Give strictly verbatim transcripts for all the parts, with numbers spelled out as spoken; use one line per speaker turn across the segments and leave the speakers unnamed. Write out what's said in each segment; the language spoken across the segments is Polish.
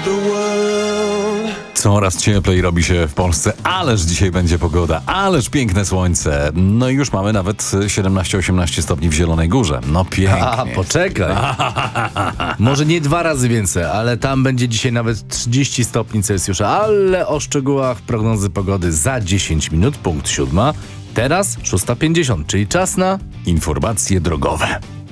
Coraz cieplej robi się w Polsce, ależ dzisiaj będzie pogoda, ależ piękne słońce. No i już mamy nawet siedemnaście osiemnaście stopni w Zielonej Górze. No pięknie.
A, poczekaj. Może nie dwa razy więcej, ale tam będzie dzisiaj nawet trzydzieści stopni Celsjusza, ale o szczegółach prognozy pogody za dziesięć minut, punkt siódma. Teraz szósta pięćdziesiąt, czyli czas na
informacje drogowe.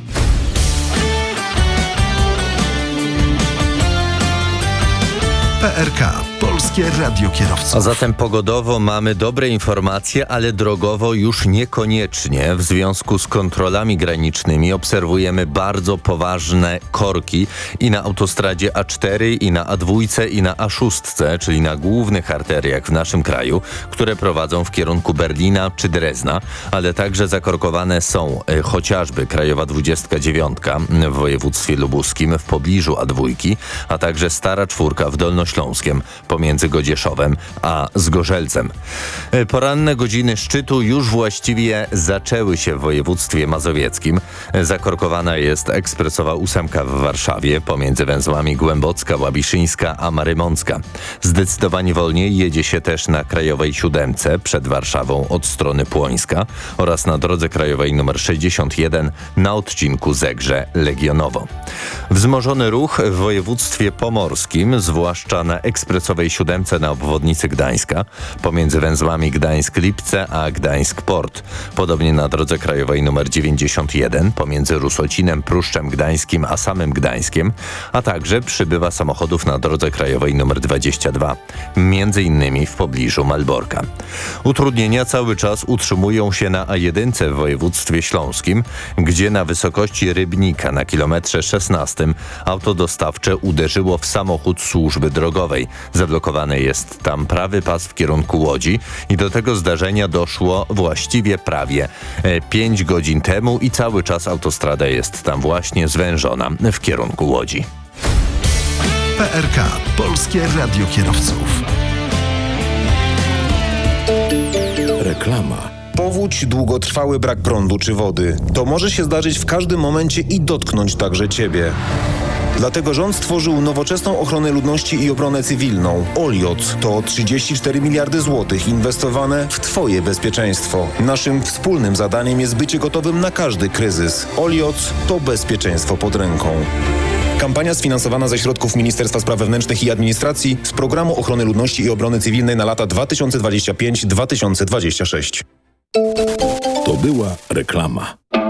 P R K. Polskie Radio Kierowców.
A zatem pogodowo mamy dobre informacje, ale drogowo już niekoniecznie. W związku z kontrolami granicznymi obserwujemy bardzo poważne korki i na autostradzie A cztery, i na A dwa, i na A sześć, czyli na głównych arteriach w naszym kraju, które prowadzą w kierunku Berlina czy Drezna, ale także zakorkowane są e, chociażby Krajowa dwadzieścia dziewięć w województwie lubuskim w pobliżu A dwa, a także Stara Czwórka w Dolnośląskiem pomiędzy Godzieszowem a Zgorzelcem. Poranne godziny szczytu już właściwie zaczęły się w województwie mazowieckim. Zakorkowana jest ekspresowa ósemka w Warszawie pomiędzy węzłami Głębocka, Łabiszyńska a Marymącka. Zdecydowanie wolniej jedzie się też na Krajowej Siódemce przed Warszawą od strony Płońska oraz na drodze krajowej nr sześćdziesiąt jeden na odcinku Zegrze-Legionowo. Wzmożony ruch w województwie pomorskim, zwłaszcza na ekspresowej siódemce na obwodnicy Gdańska, pomiędzy węzłami Gdańsk-Lipce a Gdańsk-Port. Podobnie na drodze krajowej nr dziewięćdziesiąt jeden pomiędzy Rusocinem, Pruszczem Gdańskim a samym Gdańskiem, a także przybywa samochodów na drodze krajowej nr dwadzieścia dwa, między innymi w pobliżu Malborka. Utrudnienia cały czas utrzymują się na A jeden w województwie śląskim, gdzie na wysokości Rybnika na kilometrze szesnastym auto dostawcze uderzyło w samochód służby drogowej. Zablokowany jest tam prawy pas w kierunku Łodzi i do tego zdarzenia doszło właściwie prawie pięć godzin temu i cały czas autostrada jest tam właśnie zwężona w kierunku Łodzi.
P R K. Polskie Radio Kierowców.
Reklama.
Powódź, długotrwały brak prądu czy wody. To może się zdarzyć w każdym momencie i dotknąć także Ciebie. Dlatego rząd stworzył nowoczesną ochronę ludności i obronę cywilną. Oliot to trzydzieści cztery miliardy złotych inwestowane w Twoje bezpieczeństwo. Naszym wspólnym zadaniem jest bycie gotowym na każdy kryzys. Oliot to bezpieczeństwo pod ręką. Kampania sfinansowana ze środków Ministerstwa Spraw Wewnętrznych i Administracji z Programu Ochrony Ludności i Obrony Cywilnej na lata dwa tysiące dwudziesty piąty do dwa tysiące dwudziestego szóstego.
To była reklama.